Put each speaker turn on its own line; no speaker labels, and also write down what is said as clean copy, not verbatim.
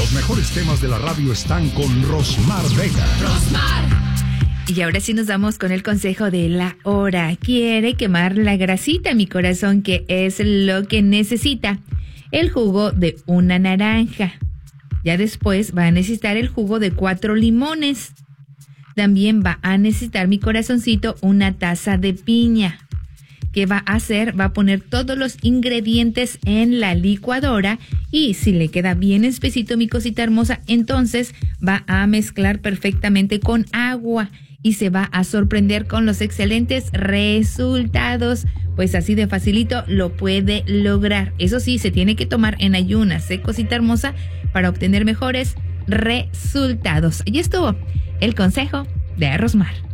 Los mejores temas de la radio están con Rosmar Vega.
Y ahora sí nos vamos con el consejo de la hora. Quiere quemar la grasita, mi corazón, que es lo que necesita. El jugo de una naranja. Ya después va a necesitar el jugo de 4 limones. También va a necesitar, mi corazoncito, una taza de piña. ¿Qué va a hacer? Va a poner todos los ingredientes en la licuadora y si le queda bien espesito, mi cosita hermosa, entonces va a mezclar perfectamente con agua y se va a sorprender con los excelentes resultados. Pues así de facilito lo puede lograr. Eso sí, se tiene que tomar en ayunas, cosita hermosa, para obtener mejores resultados. Y estuvo el consejo de Rosmar.